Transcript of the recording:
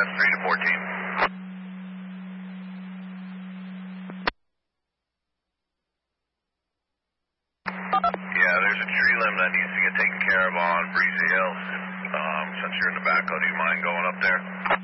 that's 3 to 14. Yeah, there's a tree limb that needs to get taken care of on Breezy Hills. Since you're in the backhoe, do you mind going up there?